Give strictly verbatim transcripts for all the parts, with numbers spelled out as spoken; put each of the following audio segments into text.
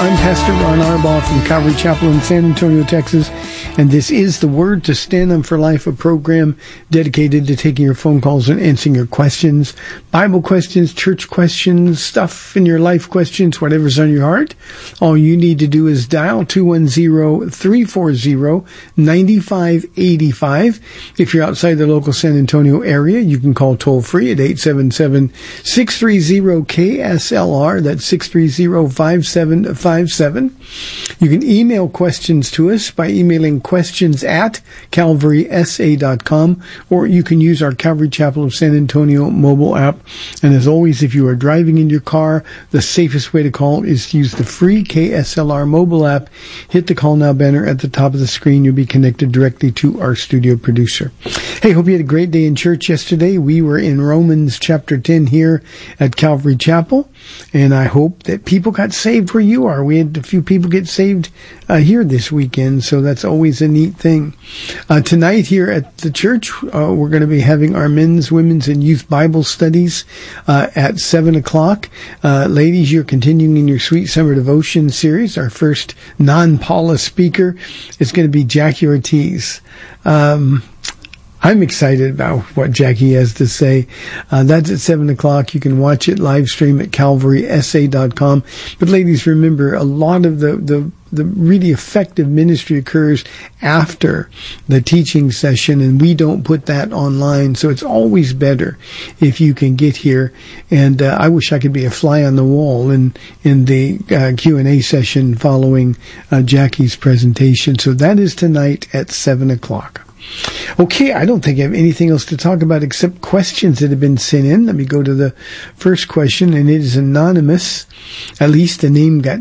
I'm Pastor Ron Arbaugh from Calvary Chapel in San Antonio, Texas, and this is The Word to Stand On for Life, a program dedicated to taking your phone calls and answering your questions, Bible questions, church questions, stuff in your life questions, whatever's on your heart. All you need to do is dial two one zero, three four zero, nine five eight five. If you're outside the local San Antonio area, you can call toll-free at eight seven seven, six three zero, K S L R. That's six three zero, five seven five seven. You can email questions to us by emailing questions at calvary s a dot com, or you can use our Calvary Chapel of San Antonio mobile app. And as always, if you are driving in your car, the safest way to call is to use the free K S L R mobile app. Hit the Call Now banner at the top of the screen. You'll be connected directly to our studio producer. Hey, hope you had a great day in church yesterday. We were in Romans chapter ten here at Calvary Chapel, and I hope that people got saved where you are. We had a few people get saved uh, here this weekend, so that's always a neat thing. Uh, tonight here at the church, uh, we're going to be having our men's, women's, and youth Bible studies uh, at seven o'clock. Uh, ladies, you're continuing in your Sweet Summer Devotion series. Our first non-Paula speaker is going to be Jackie Ortiz. Um... I'm excited about what Jackie has to say. Uh, that's at seven o'clock. You can watch it live stream at calvary s a dot com. But ladies, remember, a lot of the, the, the really effective ministry occurs after the teaching session, and we don't put that online. So it's always better if you can get here. And uh, I wish I could be a fly on the wall in, in the uh, Q and A session following uh, Jackie's presentation. So that is tonight at seven o'clock. Okay, I don't think I have anything else to talk about except questions that have been sent in. Let me go to the first question, and it is anonymous. At least the name got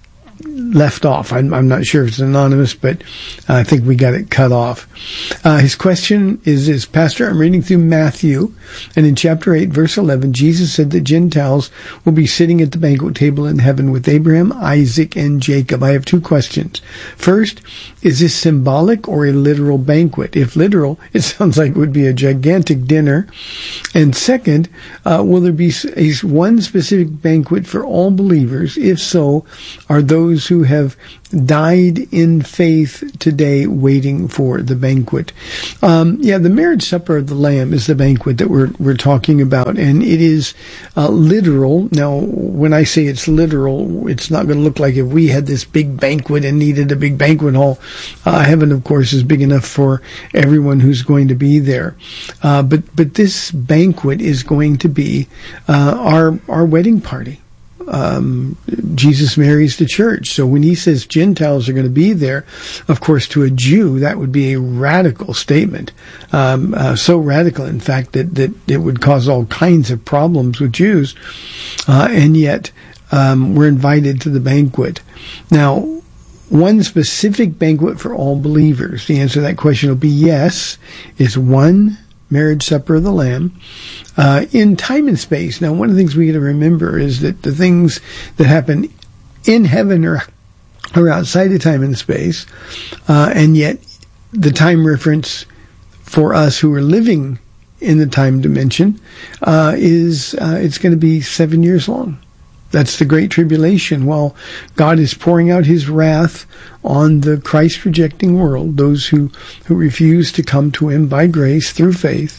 left off. I'm, I'm not sure if it's anonymous, but I think we got it cut off. Uh, his question is this: Pastor, I'm reading through Matthew, and in chapter eight, verse eleven, Jesus said that Gentiles will be sitting at the banquet table in heaven with Abraham, Isaac, and Jacob. I have two questions. First, is this symbolic or a literal banquet? If literal, it sounds like it would be a gigantic dinner. And second, uh, will there be a, one specific banquet for all believers? If so, are those who have died in faith today waiting for the banquet? Um, yeah, the marriage supper of the Lamb is the banquet that we're we're talking about, and it is uh, literal. Now, when I say it's literal, it's not going to look like if we had this big banquet and needed a big banquet hall. Uh, heaven, of course, is big enough for everyone who's going to be there. Uh, but but this banquet is going to be uh, our our wedding party. Um, Jesus marries the church. So when he says Gentiles are going to be there, of course, to a Jew, that would be a radical statement. Um, uh, so radical, in fact, that, that it would cause all kinds of problems with Jews. Uh, and yet, um, we're invited to the banquet. Now, one specific banquet for all believers. The answer to that question will be yes. It's one marriage supper of the Lamb, uh, in time and space. Now, one of the things we got to remember is that the things that happen in heaven are, are outside of time and space, uh, and yet the time reference for us who are living in the time dimension uh, is uh, it's going to be seven years long. That's the Great Tribulation. While God is pouring out his wrath on the Christ-rejecting world, those who, who refuse to come to him by grace through faith,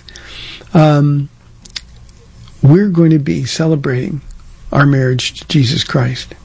um, we're going to be celebrating our marriage to Jesus Christ.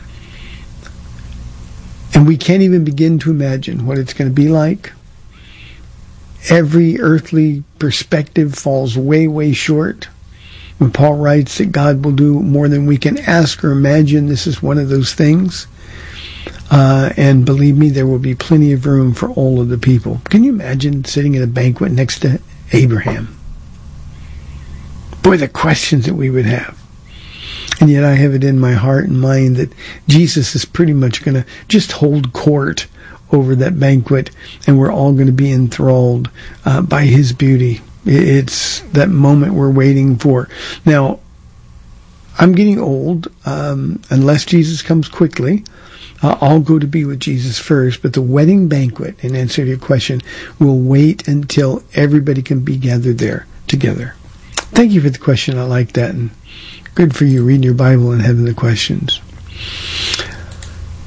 And we can't even begin to imagine what it's going to be like. Every earthly perspective falls way, way short. When Paul writes that God will do more than we can ask or imagine, this is one of those things. Uh, and believe me, there will be plenty of room for all of the people. Can you imagine sitting at a banquet next to Abraham? Boy, the questions that we would have. And yet I have it in my heart and mind that Jesus is pretty much going to just hold court over that banquet, and we're all going to be enthralled uh, by his beauty. It's that moment we're waiting for. Now, I'm getting old. Um, unless Jesus comes quickly, uh, I'll go to be with Jesus first. But the wedding banquet, in answer to your question, will wait until everybody can be gathered there together. Thank you for the question. I like that. And good for you reading your Bible and having the questions.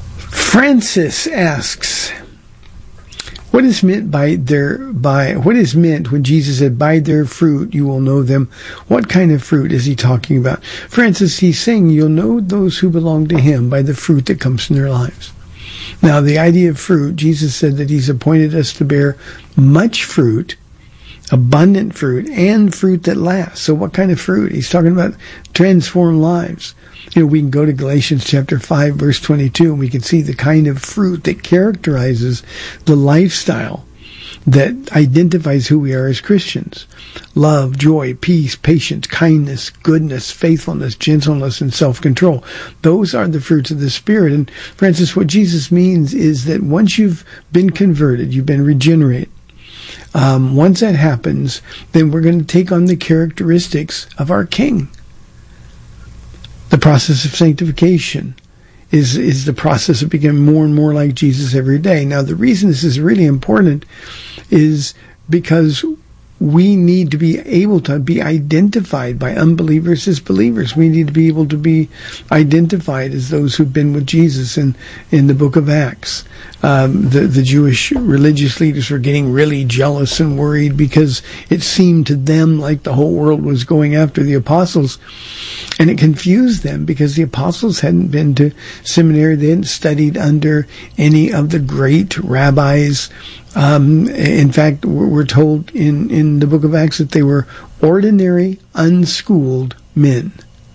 Francis asks, what is meant by their by what is meant when Jesus said, by their fruit you will know them? What kind of fruit is he talking about? Francis, he's saying you'll know those who belong to him by the fruit that comes from their lives. Now, the idea of fruit, Jesus said that he's appointed us to bear much fruit, abundant fruit, and fruit that lasts. So what kind of fruit? He's talking about transformed lives. You know, we can go to Galatians chapter five, verse twenty-two, and we can see the kind of fruit that characterizes the lifestyle that identifies who we are as Christians. Love, joy, peace, patience, kindness, goodness, faithfulness, gentleness, and self-control. Those are the fruits of the Spirit. And Francis, what Jesus means is that once you've been converted, you've been regenerated, um, once that happens, then we're going to take on the characteristics of our King. The process of sanctification is is the process of becoming more and more like Jesus every day. Now, the reason this is really important is because we need to be able to be identified by unbelievers as believers. We need to be able to be identified as those who've been with Jesus in, in the book of Acts. Um, the, the Jewish religious leaders were getting really jealous and worried because it seemed to them like the whole world was going after the apostles. And it confused them because the apostles hadn't been to seminary. They hadn't studied under any of the great rabbis. Um, in fact, we're told in, in the book of Acts that they were ordinary, unschooled men.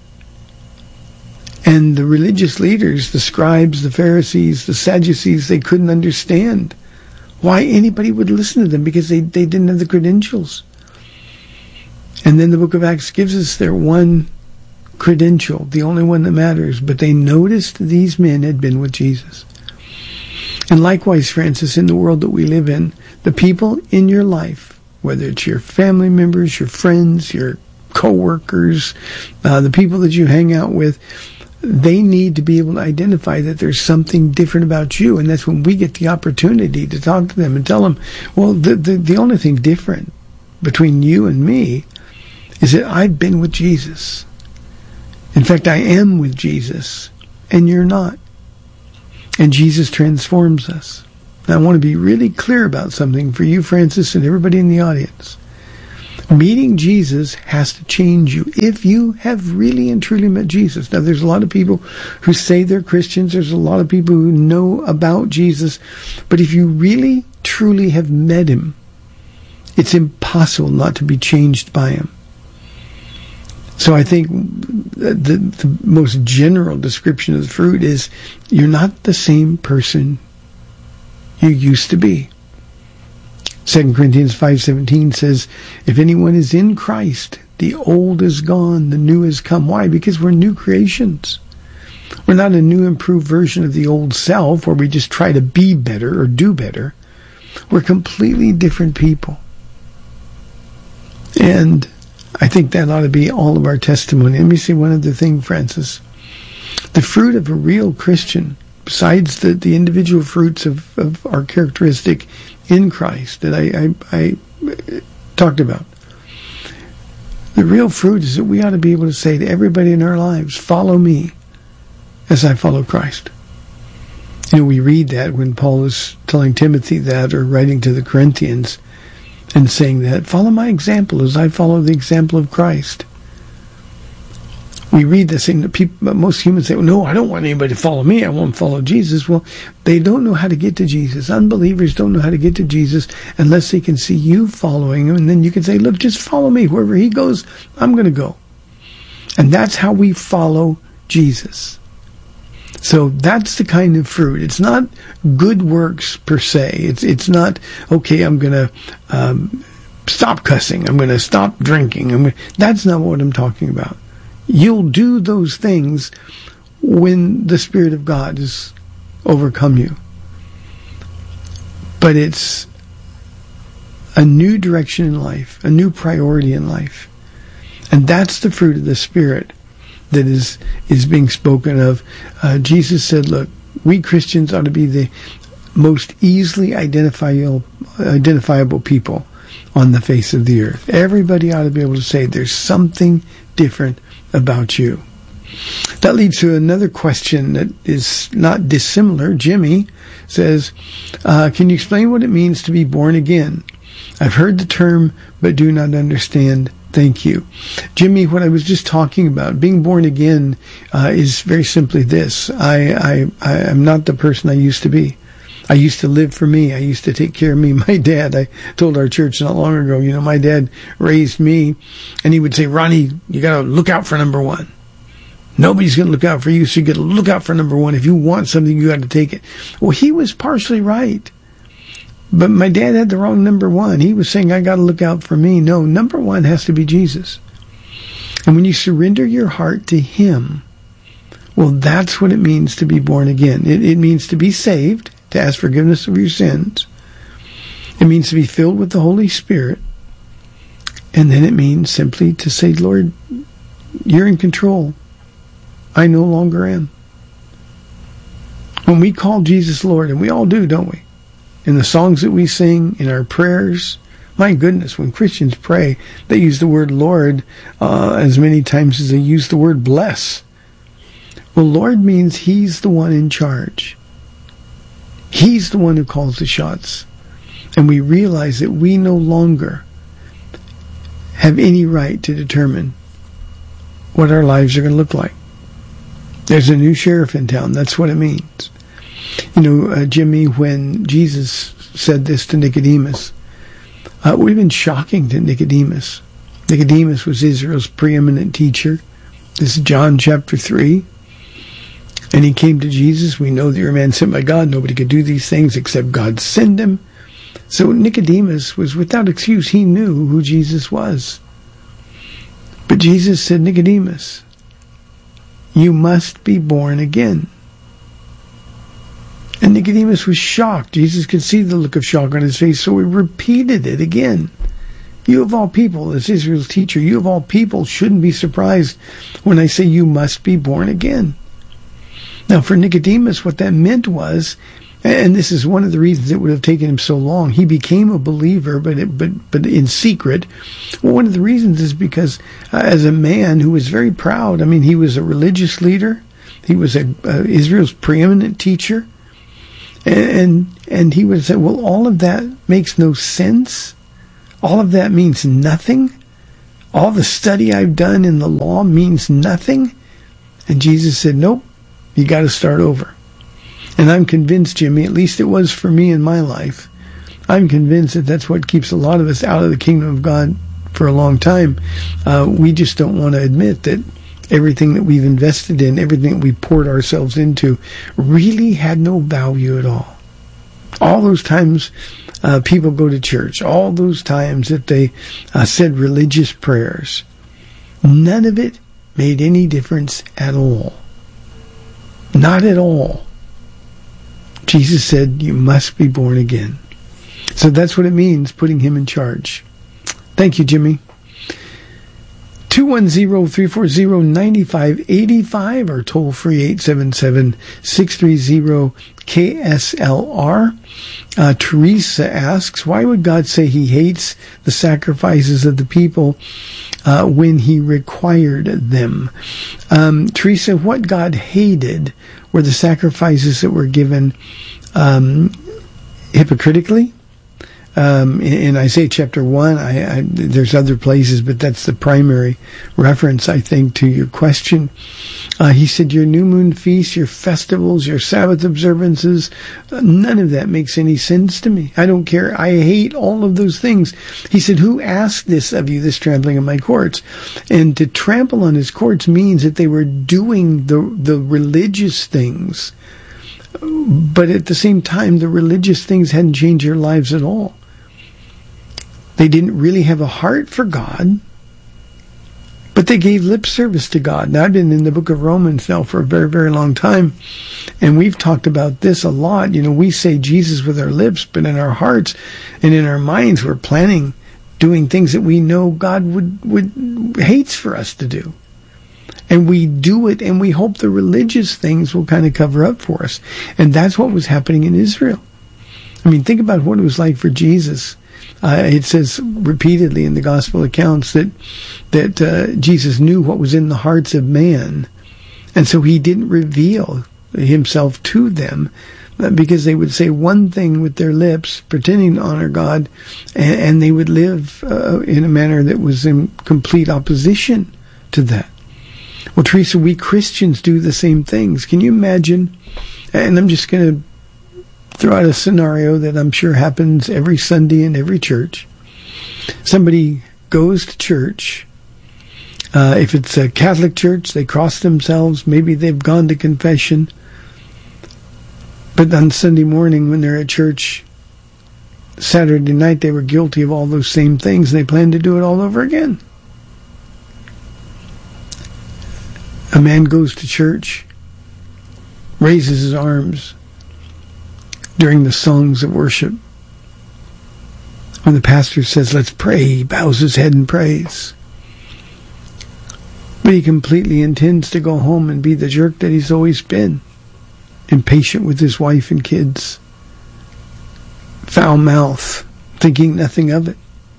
And the religious leaders, the scribes, the Pharisees, the Sadducees, they couldn't understand why anybody would listen to them because they, they didn't have the credentials. And then the book of Acts gives us their one credential, the only one that matters. But they noticed these men had been with Jesus. And likewise, Francis, in the world that we live in, the people in your life, whether it's your family members, your friends, your co-workers, uh, the people that you hang out with, they need to be able to identify that there's something different about you. And that's when we get the opportunity to talk to them and tell them, well, the, the, the only thing different between you and me is that I've been with Jesus. In fact, I am with Jesus, and you're not. And Jesus transforms us. Now, I want to be really clear about something for you, Francis, and everybody in the audience. Meeting Jesus has to change you if you have really and truly met Jesus. Now, there's a lot of people who say they're Christians. There's a lot of people who know about Jesus. But if you really, truly have met him, it's impossible not to be changed by him. So I think the, the most general description of the fruit is you're not the same person you used to be. Second Corinthians five seventeen says, if anyone is in Christ, the old is gone, the new has come. Why? Because we're new creations. We're not a new improved version of the old self where we just try to be better or do better. We're completely different people. And I think that ought to be all of our testimony. Let me say one other thing, Francis. The fruit of a real Christian, besides the, the individual fruits of, of our characteristic in Christ that I, I, I talked about, the real fruit is that we ought to be able to say to everybody in our lives, follow me as I follow Christ. You know, we read that when Paul is telling Timothy that, or writing to the Corinthians, and saying that, follow my example as I follow the example of Christ. We read this thing that people, most humans say, well, no, I don't want anybody to follow me. I want to follow Jesus. Well, they don't know how to get to Jesus. Unbelievers don't know how to get to Jesus unless they can see you following him. And then you can say, look, just follow me. Wherever he goes, I'm going to go. And that's how we follow Jesus. So that's the kind of fruit. It's not good works per se. It's it's not, okay, I'm going to um, stop cussing. I'm going to stop drinking. I'm gonna, that's not what I'm talking about. You'll do those things when the Spirit of God has overcome you. But it's a new direction in life, a new priority in life. And that's the fruit of the Spirit that is is being spoken of. Uh, Jesus said, look, we Christians ought to be the most easily identifiable, identifiable people on the face of the earth. Everybody ought to be able to say there's something different about you. That leads to another question that is not dissimilar. Jimmy says, uh, can you explain what it means to be born again? I've heard the term, but do not understand. Thank you. Jimmy, what I was just talking about, being born again, uh, is very simply this. I, I, I am not the person I used to be. I used to live for me. I used to take care of me. My dad, I told our church not long ago, you know, my dad raised me, and he would say, Ronnie, you got to look out for number one. Nobody's going to look out for you, so you got to look out for number one. If you want something, you got to take it. Well, he was partially right. But my dad had the wrong number one. He was saying, I got to look out for me. No, number one has to be Jesus. And when you surrender your heart to him, well, that's what it means to be born again. It, it means to be saved, to ask forgiveness of your sins. It means to be filled with the Holy Spirit. And then it means simply to say, Lord, you're in control. I no longer am. When we call Jesus Lord, and we all do, don't we? In the songs that we sing, in our prayers, my goodness, when Christians pray, they use the word Lord uh, as many times as they use the word bless. Well, Lord means he's the one in charge. He's the one who calls the shots. And we realize that we no longer have any right to determine what our lives are going to look like. There's a new sheriff in town. That's what it means. You know, uh, Jimmy, when Jesus said this to Nicodemus, uh, it would have been shocking to Nicodemus. Nicodemus was Israel's preeminent teacher. This is John chapter three. And he came to Jesus. We know that you're a man sent by God. Nobody could do these things except God send him. So Nicodemus was without excuse. He knew who Jesus was. But Jesus said, Nicodemus, you must be born again. And Nicodemus was shocked. Jesus could see the look of shock on his face, so he repeated it again. You of all people, as Israel's teacher, you of all people shouldn't be surprised when I say you must be born again. Now, for Nicodemus, what that meant was, and this is one of the reasons it would have taken him so long, he became a believer, but it, but but in secret. Well, one of the reasons is because uh, as a man who was very proud, I mean, he was a religious leader, he was a, uh, Israel's preeminent teacher, and, and and he would say, well, all of that makes no sense. All of that means nothing. All the study I've done in the law means nothing. And Jesus said, nope, you got to start over. And I'm convinced, Jimmy, at least it was for me in my life, I'm convinced that that's what keeps a lot of us out of the kingdom of God for a long time. Uh, we just don't want to admit that everything that we've invested in, everything that we poured ourselves into, really had no value at all. All those times uh, people go to church, all those times that they uh, said religious prayers, none of it made any difference at all. Not at all. Jesus said, you must be born again. So that's what it means, putting him in charge. Thank you, Jimmy. two one zero, three four zero, nine five eight five or toll free eight seven seven, six three zero, K S L R. Uh, Teresa asks, why would God say he hates the sacrifices of the people uh, when he required them? Um, Teresa, what God hated were the sacrifices that were given um, hypocritically. Um, in, in Isaiah chapter one, I, I, there's other places, but that's the primary reference, I think, to your question. Uh, he said, your new moon feasts, your festivals, your Sabbath observances, uh, none of that makes any sense to me. I don't care. I hate all of those things. He said, who asked this of you, this trampling of my courts? And to trample on his courts means that they were doing the, the religious things. But at the same time, the religious things hadn't changed their lives at all. They didn't really have a heart for God, but they gave lip service to God. Now, I've been in the book of Romans now for a very, very long time, and we've talked about this a lot. You know, we say Jesus with our lips, but in our hearts and in our minds, we're planning doing things that we know God would, would hates for us to do. And we do it, and we hope the religious things will kind of cover up for us. And that's what was happening in Israel. I mean, think about what it was like for Jesus. Uh, it says repeatedly in the gospel accounts that that uh, Jesus knew what was in the hearts of man, And so he didn't reveal himself to them, because they would say one thing with their lips, pretending to honor God, and, and they would live uh, in a manner that was in complete opposition to that. Well, Teresa, we Christians do the same things. Can you imagine? And I'm just going to throw out a scenario that I'm sure happens every Sunday in every church. Somebody goes to church. Uh, if it's a Catholic church, they cross themselves. Maybe they've gone to confession. But on Sunday morning, when they're at church, Saturday night, they were guilty of all those same things, and they plan to do it all over again. A man goes to church, raises his arms during the songs of worship. When the pastor says, let's pray, he bows his head and prays. But he completely intends to go home and be the jerk that he's always been. Impatient with his wife and kids. Foul mouth, thinking nothing of it.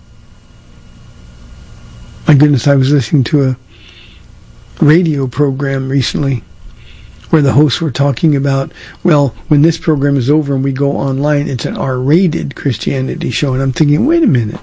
My goodness, I was listening to a radio program recently where the hosts were talking about, well, when this program is over and we go online, it's an R-rated Christianity show. And I'm thinking, wait a minute.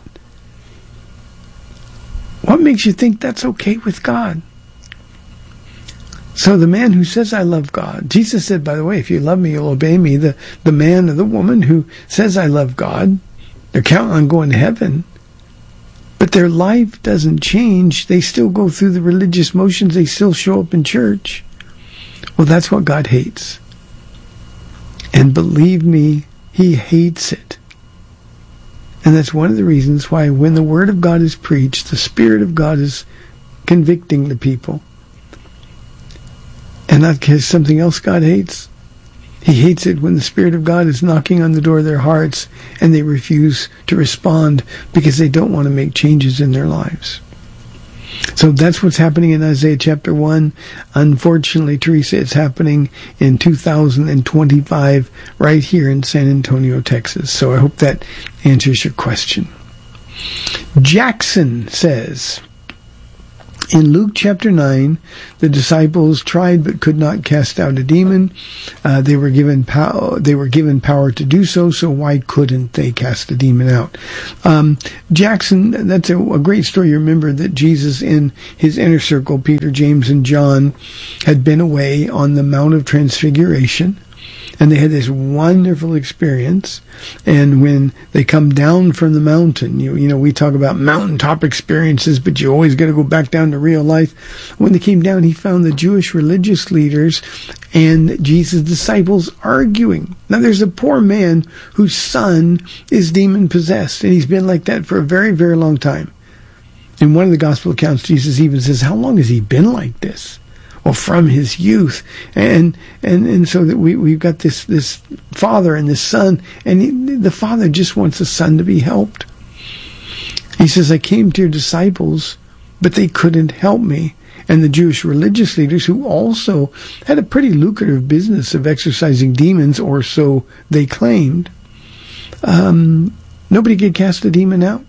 What makes you think that's okay with God? So the man who says, I love God, Jesus said, by the way, if you love me, you'll obey me. The, the man or the woman who says, I love God, they're counting on going to heaven, but their life doesn't change. They still go through the religious motions. They still show up in church. Well, that's what God hates. And believe me, he hates it. And that's one of the reasons why when the Word of God is preached, the Spirit of God is convicting the people. And not because something else God hates. He hates it when the Spirit of God is knocking on the door of their hearts and they refuse to respond because they don't want to make changes in their lives. So that's what's happening in Isaiah chapter one. Unfortunately, Teresa, it's happening in two thousand twenty-five right here in San Antonio, Texas. So I hope that answers your question. Jackson says, in Luke chapter nine, the disciples tried but could not cast out a demon. Uh, they were given power. They were given power to do so. So why couldn't they cast a demon out? Um, Jackson, that's a, a great story. You remember that Jesus, in his inner circle, Peter, James, and John, had been away on the Mount of Transfiguration. And they had this wonderful experience. And when they come down from the mountain, you, you know, we talk about mountaintop experiences, but you always got to go back down to real life. When they came down, he found the Jewish religious leaders and Jesus' disciples arguing. Now, there's a poor man whose son is demon-possessed, and he's been like that for a very, very long time. In one of the gospel accounts, Jesus even says, how long has he been like this? Well, from his youth, and and and so that we we've got this this father and this son, and he, the father just wants the son to be helped. He says, "I came to your disciples, but they couldn't help me." And the Jewish religious leaders, who also had a pretty lucrative business of exorcising demons, or so they claimed, um, nobody could cast the demon out.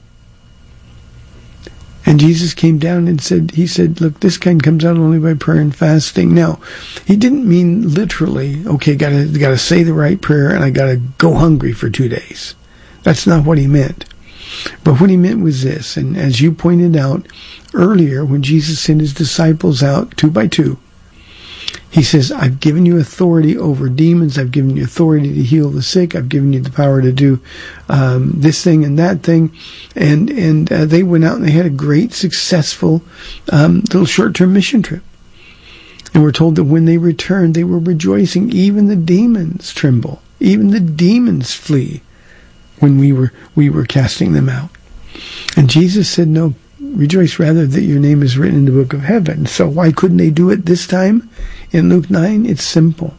And Jesus came down and said, he said, look, this kind comes out only by prayer and fasting. Now, he didn't mean literally, okay, gotta, gotta say the right prayer and I gotta go hungry for two days. That's not what he meant. But what he meant was this, and as you pointed out earlier, when Jesus sent his disciples out two by two, he says, I've given you authority over demons. I've given you authority to heal the sick. I've given you the power to do um, this thing and that thing. And and uh, they went out and they had a great, successful um, little short-term mission trip. And we're told that when they returned, they were rejoicing. Even the demons tremble. Even the demons flee when we were we were casting them out. And Jesus said, no, rejoice rather that your name is written in the book of heaven. So why couldn't they do it this time? In Luke nine, it's simple.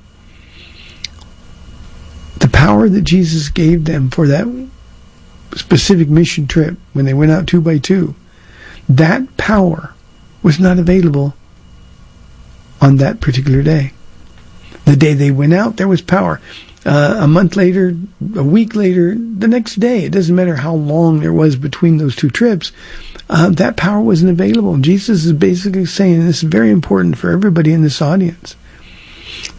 The power that Jesus gave them for that specific mission trip, when they went out two by two, that power was not available on that particular day. The day they went out, there was power. Uh, a month later, a week later, the next day, it doesn't matter how long there was between those two trips, uh, that power wasn't available. Jesus is basically saying, and this is very important for everybody in this audience,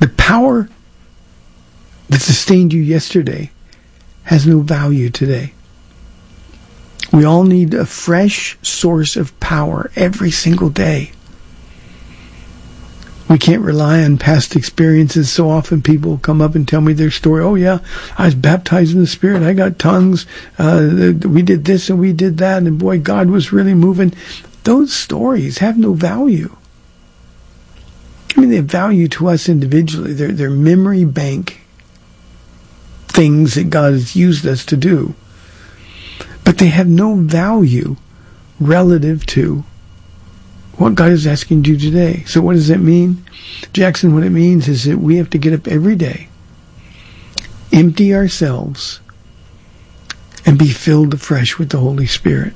The power that sustained you yesterday has no value today. We all need a fresh source of power every single day. We can't rely on past experiences. So often people come up and tell me their story. Oh yeah, I was baptized in the Spirit. I got tongues. Uh, we did this and we did that. And boy, God was really moving. Those stories have no value. I mean, they have value to us individually. They're, they're memory bank things that God has used us to do. But they have no value relative to what God is asking you today. So what does that mean? Jackson, what it means is that we have to get up every day, empty ourselves, and be filled afresh with the Holy Spirit.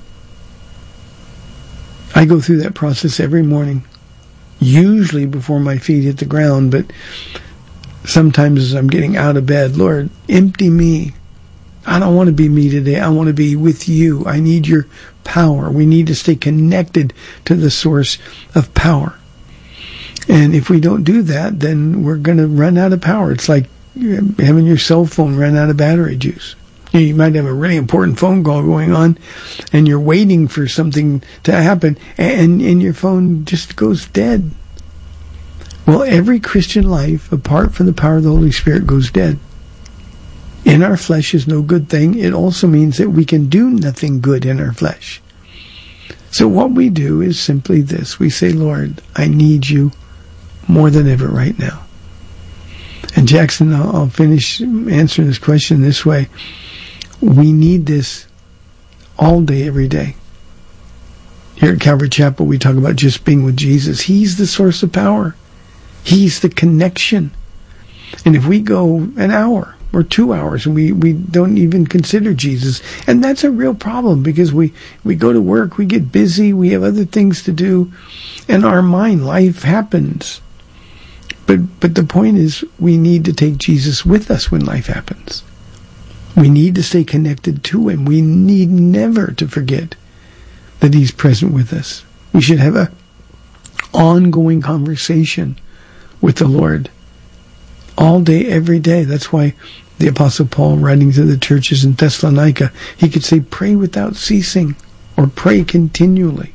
I go through that process every morning, usually before my feet hit the ground, but sometimes as I'm getting out of bed, Lord, empty me. I don't want to be me today. I want to be with you. I need your power. We need to stay connected to the source of power. And if we don't do that, then we're going to run out of power. It's like having your cell phone run out of battery juice. You might have a really important phone call going on, and you're waiting for something to happen, and, and your phone just goes dead. Well, every Christian life, apart from the power of the Holy Spirit, goes dead. In our flesh is no good thing. It also means that we can do nothing good in our flesh. So what we do is simply this. We say, Lord, I need you more than ever right now. And Jackson, I'll, I'll finish answering this question this way. We need this all day, every day. Here at Calvary Chapel, we talk about just being with Jesus. He's the source of power. He's the connection. And if we go an hour or two hours and we, we don't even consider Jesus, and that's a real problem because we, we go to work, we get busy, we have other things to do, and our mind, life happens. But but the point is, we need to take Jesus with us when life happens. We need to stay connected to him. We need never to forget that he's present with us. We should have an ongoing conversation with the Lord all day, every day. That's why the Apostle Paul, writing to the churches in Thessalonica, he could say, pray without ceasing, or pray continually.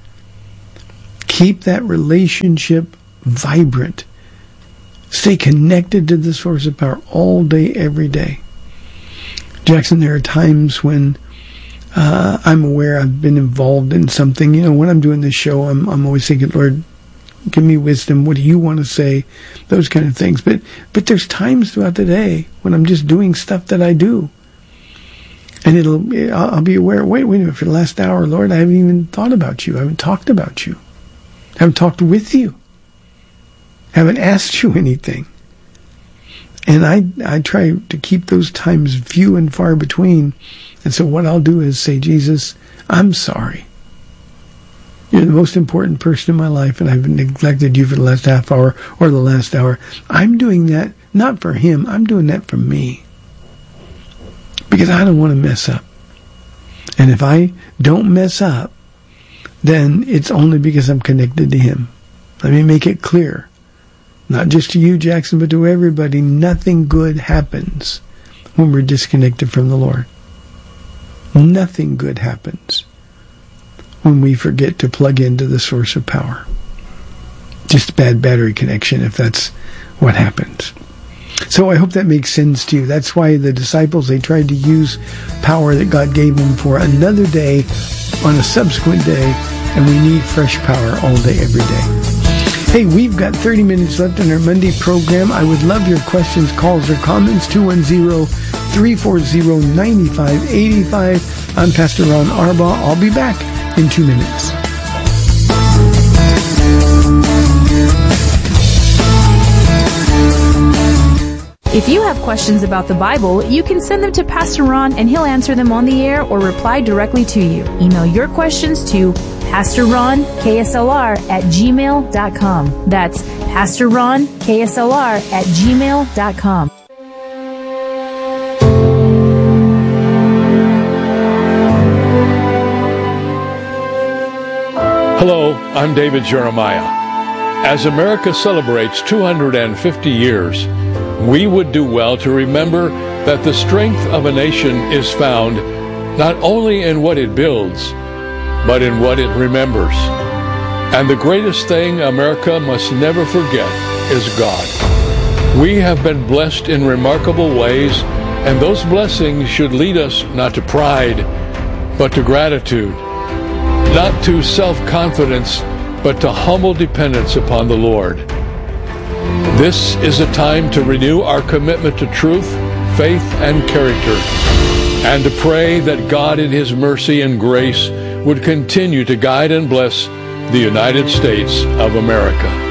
Keep that relationship vibrant. Stay connected to the source of power all day, every day. Jackson, there are times when uh, I'm aware I've been involved in something. You know, when I'm doing this show, I'm, I'm always thinking, Lord, give me wisdom. What do you want to say? Those kind of things. But but there's times throughout the day when I'm just doing stuff that I do. And it'll I'll, I'll be aware, wait, wait a minute, for the last hour, Lord, I haven't even thought about you. I haven't talked about you. I haven't talked with you. I haven't asked you anything. And I I try to keep those times few and far between. And so what I'll do is say, Jesus, I'm sorry. You're the most important person in my life, and I've neglected you for the last half hour or the last hour. I'm doing that not for him. I'm doing that for me. Because I don't want to mess up. And if I don't mess up, then it's only because I'm connected to him. Let me make it clear. Not just to you, Jackson, but to everybody. Nothing good happens when we're disconnected from the Lord. Nothing good happens when we forget to plug into the source of power. Just a bad battery connection if that's what happens. So I hope that makes sense to you. That's why the disciples, they tried to use power that God gave them for another day on a subsequent day, and we need fresh power all day, every day. Hey, we've got thirty minutes left in our Monday program. I would love your questions, calls, or comments. two one zero, three four zero, nine five eight five. I'm Pastor Ron Arbaugh. I'll be back in two minutes. If you have questions about the Bible, you can send them to Pastor Ron and he'll answer them on the air or reply directly to you. Email your questions to Pastor Ron K S L R at gmail dot com. That's Pastor Ron K S L R at gmail dot com. Hello, I'm David Jeremiah. As America celebrates two hundred fifty years, we would do well to remember that the strength of a nation is found not only in what it builds, but in what it remembers. And the greatest thing America must never forget is God. We have been blessed in remarkable ways, and those blessings should lead us not to pride, but to gratitude, not to self-confidence, but to humble dependence upon the Lord. This is a time to renew our commitment to truth, faith, and character, and to pray that God in His mercy and grace would continue to guide and bless the United States of America.